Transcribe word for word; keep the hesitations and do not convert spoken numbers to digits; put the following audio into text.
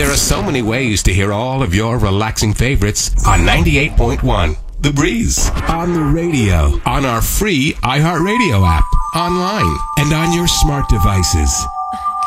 There are so many ways to hear all of your relaxing favorites on ninety-eight point one The Breeze. On the radio, on our free iHeartRadio app, online, and on your smart devices.